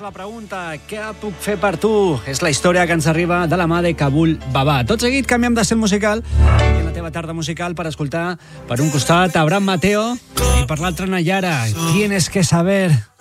la pregunta, què puc fer per tu? És la història que ens arriba de la mà de Kabul Baba. Tot seguit canviem de cel musical i en la teva tarda musical per escoltar per un costat Abraham Mateo i per l'altre Nayara. Tienes que saber.